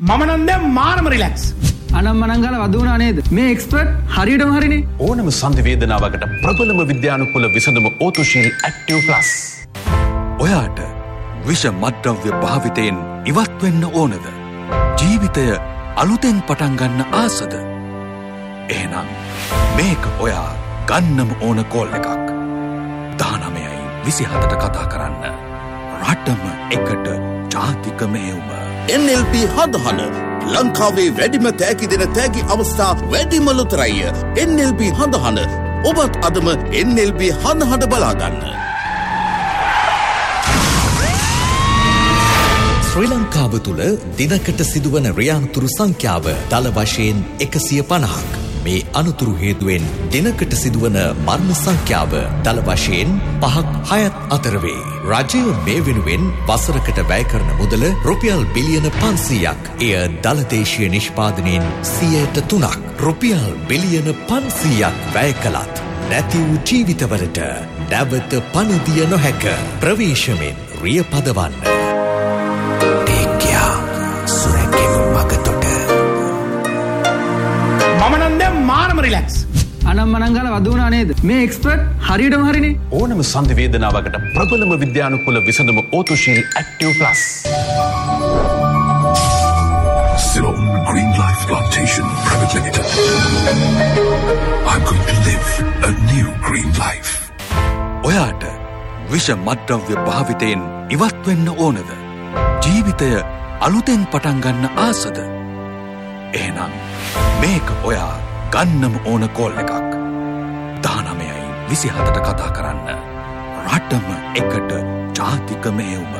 මම නම් දැන් මාරම රිලැක්ස්. අනම්මනංගල වදුණා නේද? මේ එක්ස්පර්ට් හරියටම හරිනේ. ඕනම සන්ධි වේදනාවකට ප්‍රබලම විද්‍යානුකූල විසඳුම ඕතුශීල් ඇක්ටිව් ප්ලස්. ඔයාට විෂ මත්ද්‍රව්‍ය භාවිතයෙන් ඉවත් වෙන්න ඕනද? ජීවිතය අලුතෙන් පටන් ගන්න ආසද? එහෙනම් මේක ඔයා ගන්නම ඕන කෝල් එකක්. 19:27ට කතා කරන්න. රටම එකට ජාතික මෙහෙයුම. NLP හඳහන ලංකාවේ වැඩිම තෑගි දෙන තෑගි අවස්ථා වැඩිම ලොතරැය. NLP හඳහන ඔබත් අදම NLP හඳහන බලාගන්න. ශ්‍රී ලංකාව තුළ දිනකට සිදුවන රියාන්තුරු සංඛ්‍යාව දල වශයෙන් 150ක්. මේ අනතුරු හේතුවෙන් දිනකට සිදුවන මරණ සංඛ්‍යාව දල වශයෙන් 5-6 අතර වේ. රජය මේ වෙනුවෙන් වසරකට වැය කරන මුදල රුපියල් බිලියන 500ක්. එය දලදේශීය නිෂ්පාදනයෙන් 3%. රුපියල් බිලියන 500ක් වැය කළත් නැති වූ ජීවිතවලට නැවත පණ දිය නොහැක. ප්‍රවේශමෙන් රිය පදවන්න. මම නම් දැන් මාරම රිලැක්ස්. අනම්මනංගල වදුණා නේද? මේ එක්ස්පර්ට් හරියටම හරිනේ. ඕනම සන්ධි වේදනාවකට ප්‍රබලම විද්‍යානුකූල විසඳුම ඕතුශීල් active plus. Ceylon Green Life Plantation Private Limited. I'm going to live a new green life. ඔයාට විෂ මත්ද්‍රව්‍ය භාවිතයෙන් ඉවත් වෙන්න ඕනද? ජීවිතය අලුතෙන් පටන් ගන්න ආසද? එහෙනම් මේක ඔයා ගන්නම ඕන කෝල් එකක්. 19:27ට කතා කරන්න. රටම එකට ජාතික මෙහෙයුම.